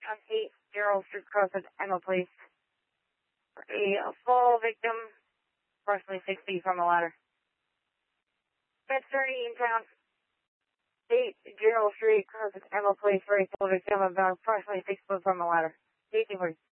on 8 Gerald Street Crossing, Emma Place. A fall victim, approximately 6 feet from the ladder. Attorney in town. 8 Gerald Street Crossing, Emma Place, for a fall victim about approximately 6 foot from the ladder. 1840.